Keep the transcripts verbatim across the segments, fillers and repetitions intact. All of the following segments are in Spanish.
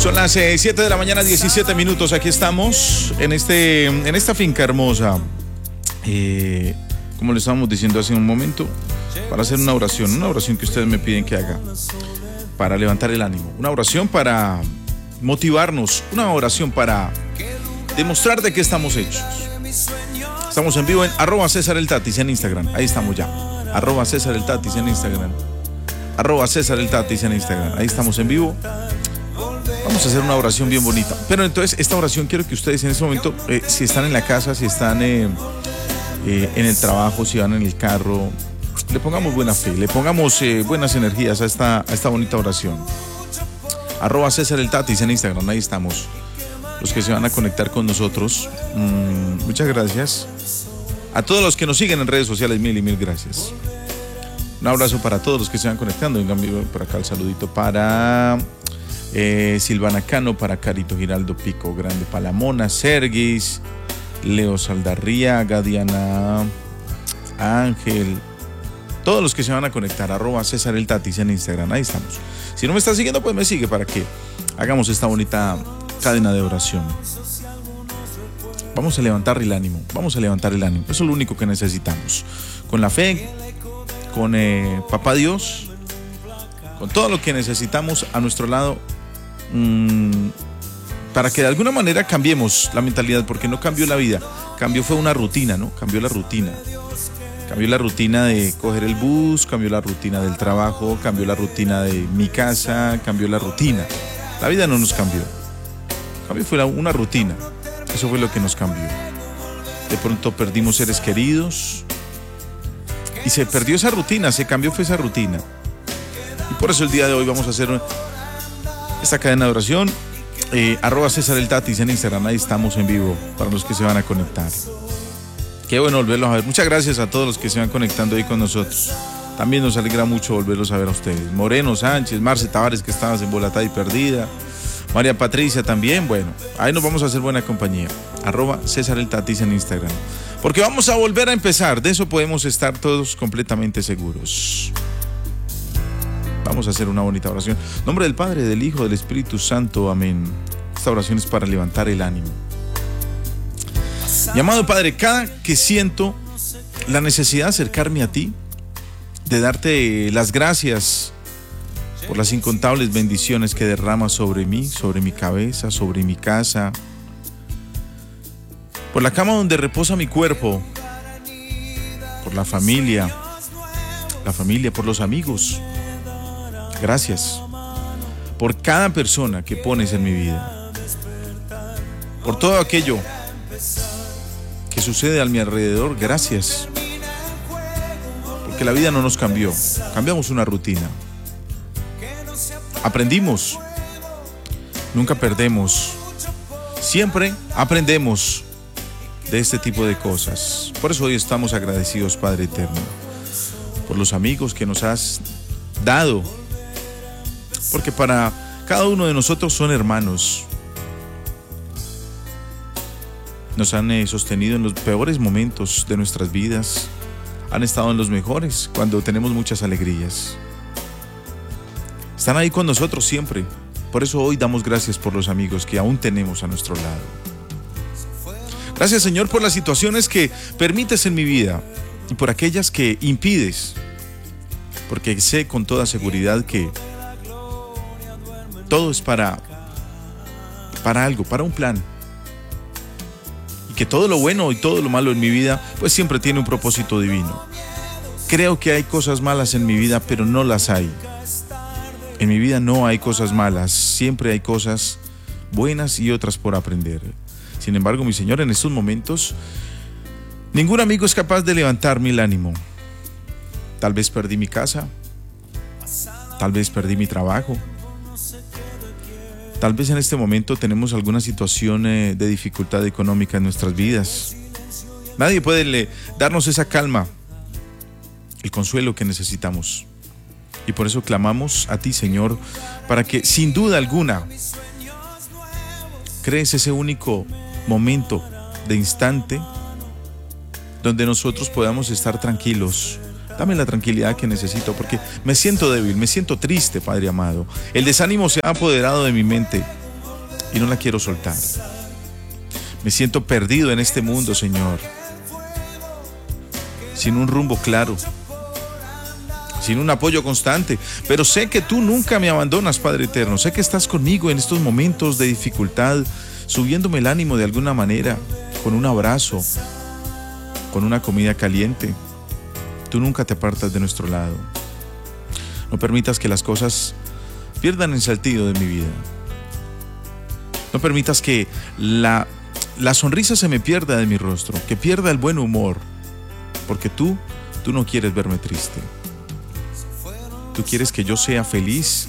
Son las siete de la mañana, diecisiete minutos. Aquí estamos en, este, en esta finca hermosa. Eh, como les estábamos diciendo hace un momento, para hacer una oración, una oración que ustedes me piden que haga, para levantar el ánimo, una oración para motivarnos, una oración para demostrar de qué estamos hechos. Estamos en vivo en arroba César el Tatis en Instagram. Ahí estamos ya. Arroba César el Tatis en Instagram. Arroba César el Tatis en Instagram. Ahí estamos en vivo. Vamos a hacer una oración bien bonita. Pero entonces, esta oración quiero que ustedes en este momento, eh, si están en la casa, si están eh, eh, en el trabajo, si van en el carro, le pongamos buena fe, le pongamos eh, buenas energías a esta, a esta bonita oración. Arroba César el Tatis en Instagram, ahí estamos. Los que se van a conectar con nosotros, mmm, muchas gracias. A todos los que nos siguen en redes sociales, mil y mil gracias. Un abrazo para todos los que se van conectando. Vengan por acá el saludito para eh, Silvana Cano, para Carito Giraldo Pico Grande, Palamona, Sergis, Leo Saldarriaga, Diana Ángel. Todos los que se van a conectar, arroba César el Tatis en Instagram, ahí estamos. Si no me está siguiendo, pues me sigue para que hagamos esta bonita cadena de oración. Vamos a levantar el ánimo, vamos a levantar el ánimo. Eso es lo único que necesitamos. Con la fe, con eh, Papá Dios, con todo lo que necesitamos a nuestro lado, mmm, para que de alguna manera cambiemos la mentalidad, porque no cambió la vida, cambió fue una rutina, ¿no? Cambió la rutina. Cambió la rutina de coger el bus, cambió la rutina del trabajo, cambió la rutina de mi casa, cambió la rutina. La vida no nos cambió. Cambió fue una rutina. Eso fue lo que nos cambió. De pronto perdimos seres queridos y se perdió esa rutina, se cambió fue esa rutina. Y por eso el día de hoy vamos a hacer esta cadena de oración. Eh, arroba César el Tatis en Instagram, ahí estamos en vivo para los que se van a conectar. Qué bueno volverlos a ver. Muchas gracias a todos los que se van conectando ahí con nosotros. También nos alegra mucho volverlos a ver a ustedes. Moreno Sánchez, Marce Tavares, que estabas embolatada y perdida. María Patricia también. Bueno, ahí nos vamos a hacer buena compañía. Arroba César el Tatis en Instagram. Porque vamos a volver a empezar. De eso podemos estar todos completamente seguros. Vamos a hacer una bonita oración. En nombre del Padre, del Hijo, del Espíritu Santo. Amén. Esta oración es para levantar el ánimo. Mi amado Padre, cada que siento la necesidad de acercarme a ti, de darte las gracias por las incontables bendiciones que derramas sobre mí, sobre mi cabeza, sobre mi casa, por la cama donde reposa mi cuerpo, por la familia, la familia, por los amigos. Gracias por cada persona que pones en mi vida, por todo aquello que sucede a mi alrededor. Gracias, porque la vida no nos cambió, cambiamos una rutina. Aprendimos, nunca perdemos, siempre aprendemos de este tipo de cosas. Por eso hoy estamos agradecidos, Padre Eterno, por los amigos que nos has dado, porque para cada uno de nosotros son hermanos. Nos han eh, sostenido en los peores momentos de nuestras vidas, han estado en los mejores cuando tenemos muchas alegrías. Están ahí con nosotros siempre. Por eso hoy damos gracias por los amigos que aún tenemos a nuestro lado. Gracias, Señor, por las situaciones que permites en mi vida y por aquellas que impides, porque sé con toda seguridad que todo es para, para algo, para un plan. Y que todo lo bueno y todo lo malo en mi vida, pues siempre tiene un propósito divino. Creo que hay cosas malas en mi vida, pero no las hay. En mi vida no hay cosas malas, siempre hay cosas buenas y otras por aprender. Sin embargo, mi Señor, en estos momentos, ningún amigo es capaz de levantarme el ánimo. Tal vez perdí mi casa, tal vez perdí mi trabajo, tal vez en este momento tenemos alguna situación de dificultad económica en nuestras vidas. Nadie puede darnos esa calma, el consuelo que necesitamos. Y por eso clamamos a ti, Señor, para que sin duda alguna crees ese único momento de instante donde nosotros podamos estar tranquilos. Dame la tranquilidad que necesito, porque me siento débil, me siento triste, Padre amado. El desánimo se ha apoderado de mi mente. y no la quiero soltar. Me siento perdido en este mundo, Señor, sin un rumbo claro, sin un apoyo constante, pero sé que tú nunca me abandonas, Padre eterno. Sé que estás conmigo en estos momentos de dificultad, subiéndome el ánimo de alguna manera, con un abrazo, con una comida caliente. Tú nunca te apartas de nuestro lado. No permitas que las cosas pierdan el sentido de mi vida. No permitas que la, la sonrisa se me pierda de mi rostro, que pierda el buen humor, porque tú, tú no quieres verme triste. Tú quieres que yo sea feliz.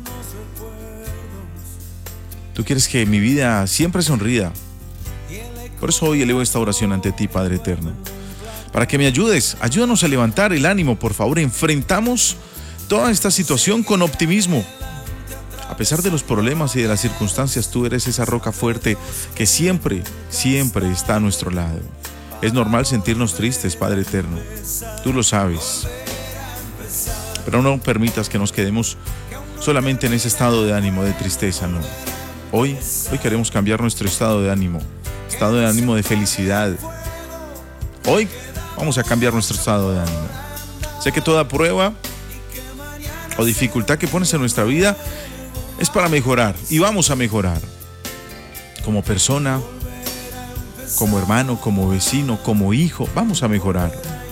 Tú quieres que mi vida siempre sonría. Por eso hoy elevo esta oración ante ti, Padre eterno, para que me ayudes. Ayúdanos a levantar el ánimo, por favor. Enfrentamos toda esta situación con optimismo. A pesar de los problemas y de las circunstancias, tú eres esa roca fuerte que siempre, siempre está a nuestro lado. Es normal sentirnos tristes, Padre eterno. Tú lo sabes. Pero no permitas que nos quedemos solamente en ese estado de ánimo, de tristeza, no. Hoy, hoy queremos cambiar nuestro estado de ánimo, estado de ánimo de felicidad. Hoy vamos a cambiar nuestro estado de ánimo. Sé que toda prueba o dificultad que pones en nuestra vida es para mejorar, y vamos a mejorar. Como persona, como hermano, como vecino, como hijo, vamos a mejorar.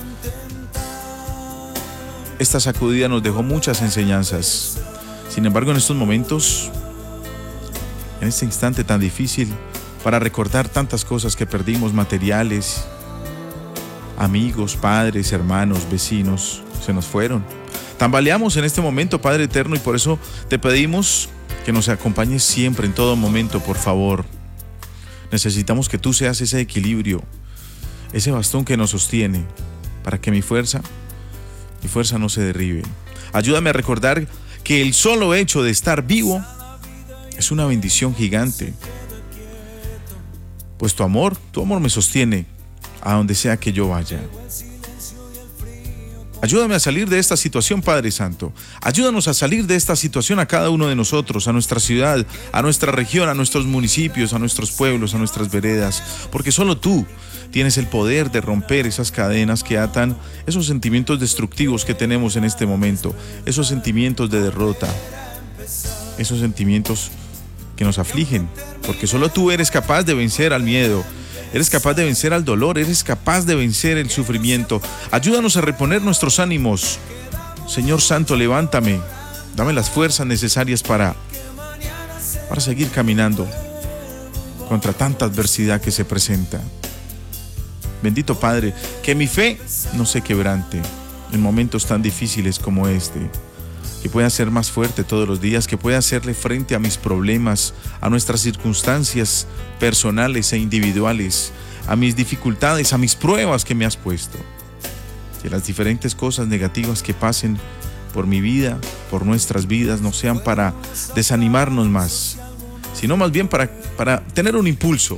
Esta sacudida nos dejó muchas enseñanzas. Sin embargo, en estos momentos, en este instante tan difícil, para recordar tantas cosas que perdimos, materiales, amigos, padres, hermanos, vecinos, se nos fueron. Tambaleamos en este momento, Padre eterno, y por eso te pedimos que nos acompañes siempre, en todo momento, por favor. Necesitamos que tú seas ese equilibrio, ese bastón que nos sostiene, para que mi fuerza, mi fuerza no se derribe. Ayúdame a recordar que el solo hecho de estar vivo es una bendición gigante. Pues tu amor, tu amor me sostiene a donde sea que yo vaya. Ayúdame a salir de esta situación, Padre Santo. Ayúdanos a salir de esta situación a cada uno de nosotros, a nuestra ciudad, a nuestra región, a nuestros municipios, a nuestros pueblos, a nuestras veredas. Porque solo tú tienes el poder de romper esas cadenas que atan esos sentimientos destructivos que tenemos en este momento. Esos sentimientos de derrota. Esos sentimientos que nos afligen. Porque solo tú eres capaz de vencer al miedo. Eres capaz de vencer al dolor, eres capaz de vencer el sufrimiento. Ayúdanos a reponer nuestros ánimos. Señor Santo, levántame. Dame las fuerzas necesarias para, para seguir caminando contra tanta adversidad que se presenta. Bendito Padre, que mi fe no se quebrante en momentos tan difíciles como este. Que pueda ser más fuerte todos los días, que pueda hacerle frente a mis problemas, a nuestras circunstancias personales e individuales, a mis dificultades, a mis pruebas que me has puesto. Que las diferentes cosas negativas que pasen por mi vida, por nuestras vidas, no sean para desanimarnos más, sino más bien para, para tener un impulso,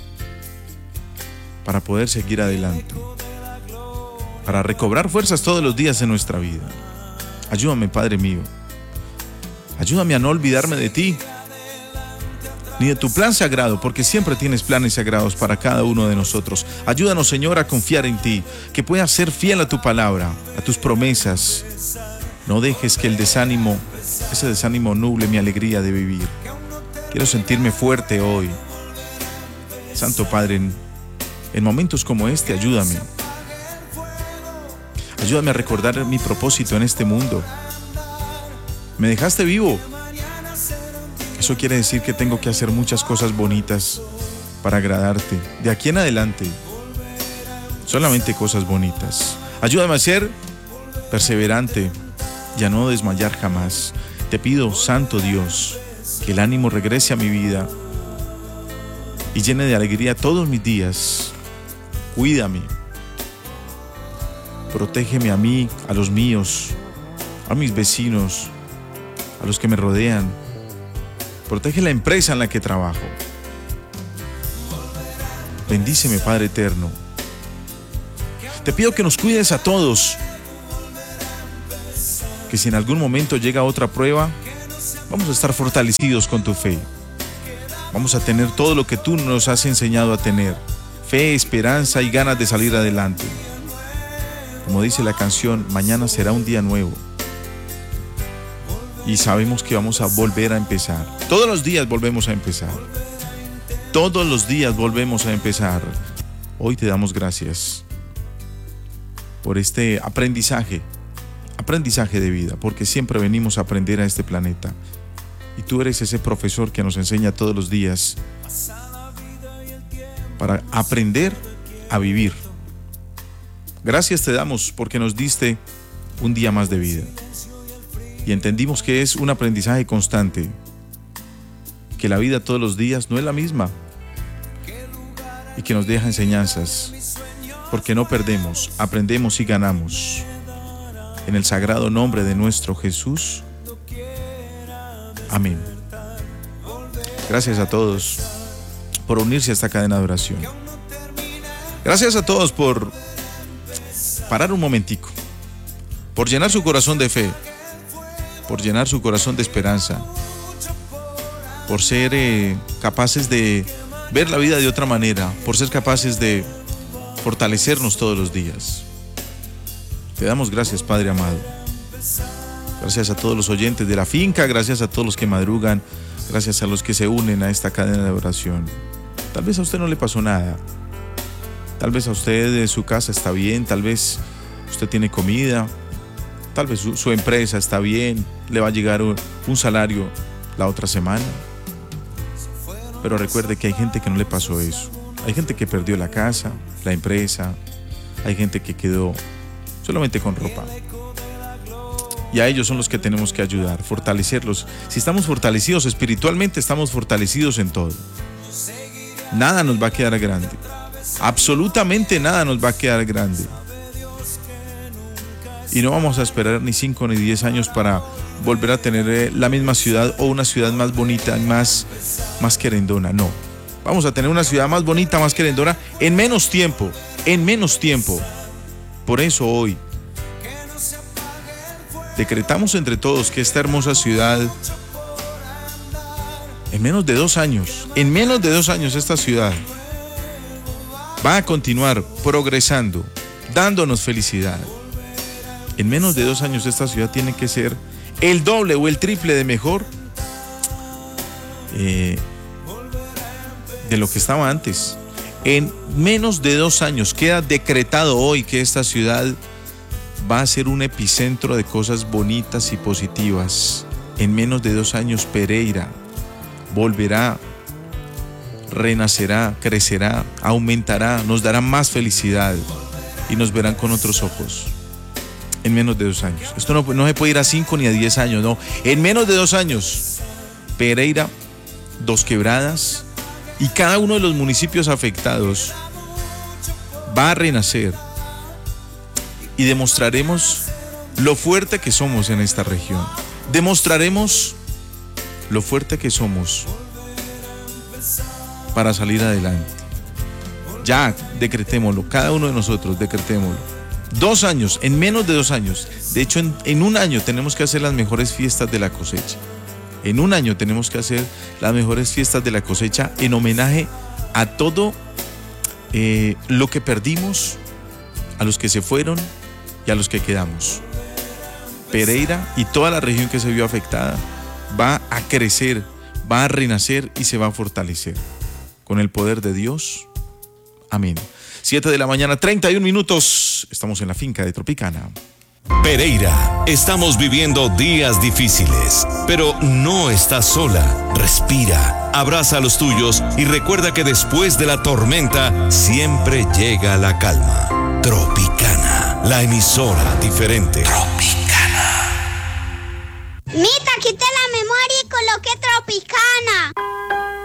para poder seguir adelante, para recobrar fuerzas todos los días en nuestra vida. Ayúdame, Padre mío. Ayúdame a no olvidarme de ti, ni de tu plan sagrado, porque siempre tienes planes sagrados para cada uno de nosotros. Ayúdanos, Señor, a confiar en ti, que puedas ser fiel a tu palabra, a tus promesas. No dejes que el desánimo, ese desánimo nuble mi alegría de vivir. Quiero sentirme fuerte hoy. Santo Padre, en, en momentos como este, ayúdame. Ayúdame a recordar mi propósito en este mundo. Me dejaste vivo. Eso quiere decir que tengo que hacer muchas cosas bonitas para agradarte. De aquí en adelante, solamente cosas bonitas. Ayúdame a ser perseverante y a no desmayar jamás. Te pido, Santo Dios, que el ánimo regrese a mi vida y llene de alegría todos mis días. Cuídame. Protégeme a mí, a los míos, a mis vecinos, a los que me rodean. Protege la empresa en la que trabajo. Bendíceme, Padre eterno. Te pido que nos cuides a todos. Que si en algún momento llega otra prueba, vamos a estar fortalecidos con tu fe. Vamos a tener todo lo que tú nos has enseñado a tener. Fe, esperanza y ganas de salir adelante. Como dice la canción, mañana será un día nuevo. Y sabemos que vamos a volver a empezar. Todos los días volvemos a empezar. Todos los días volvemos a empezar. Hoy te damos gracias por este aprendizaje, aprendizaje de vida, porque siempre venimos a aprender a este planeta. Y tú eres ese profesor que nos enseña todos los días para aprender a vivir. Gracias te damos porque nos diste un día más de vida. Y entendimos que es un aprendizaje constante, que la vida todos los días no es la misma y que nos deja enseñanzas, porque no perdemos, aprendemos y ganamos. En el sagrado nombre de nuestro Jesús. Amén. Gracias a todos por unirse a esta cadena de oración. Gracias a todos por parar un momentico, por llenar su corazón de fe, por llenar su corazón de esperanza, por ser eh, capaces de ver la vida de otra manera, por ser capaces de fortalecernos todos los días. Te damos gracias, Padre amado. Gracias a todos los oyentes de la finca, gracias a todos los que madrugan, gracias a los que se unen a esta cadena de oración. Tal vez a usted no le pasó nada, tal vez a usted en su casa está bien, tal vez usted tiene comida, tal vez su, su empresa está bien, le va a llegar un, un salario la otra semana. Pero recuerde que hay gente que no le pasó eso. Hay gente que perdió la casa, la empresa, hay gente que quedó solamente con ropa. Y a ellos son los que tenemos que ayudar, fortalecerlos. Si estamos fortalecidos espiritualmente, estamos fortalecidos en todo. Nada nos va a quedar grande. Absolutamente nada nos va a quedar grande. Y no vamos a esperar ni cinco ni diez años para volver a tener la misma ciudad o una ciudad más bonita, más, más querendona. No. Vamos a tener una ciudad más bonita, más querendona en menos tiempo. En menos tiempo. Por eso hoy decretamos entre todos que esta hermosa ciudad, en menos de dos años, en menos de dos años esta ciudad va a continuar progresando, dándonos felicidad. En menos de dos años esta ciudad tiene que ser el doble o el triple de mejor eh, de lo que estaba antes. En menos de dos años queda decretado hoy que esta ciudad va a ser un epicentro de cosas bonitas y positivas. En menos de dos años Pereira volverá, renacerá, crecerá, aumentará, nos dará más felicidad y nos verán con otros ojos. En menos de dos años. Esto no, no se puede ir a cinco ni a diez años, no. En menos de dos años, Pereira, Dos Quebradas y cada uno de los municipios afectados va a renacer y demostraremos lo fuerte que somos en esta región. Demostraremos lo fuerte que somos para salir adelante. Ya, decretémoslo, cada uno de nosotros, decretémoslo. Dos años, en menos de dos años. De hecho, en, en un año tenemos que hacer las mejores fiestas de la cosecha. En un año tenemos que hacer las mejores fiestas de la cosecha en homenaje a todo eh, lo que perdimos, a los que se fueron y a los que quedamos. Pereira y toda la región que se vio afectada va a crecer, va a renacer y se va a fortalecer. Con el poder de Dios. Amén. siete de la mañana, treinta y un minutos. Estamos en la finca de Tropicana. Pereira, estamos viviendo días difíciles, pero no estás sola. Respira, abraza a los tuyos y recuerda que después de la tormenta siempre llega la calma. Tropicana, la emisora diferente. Tropicana.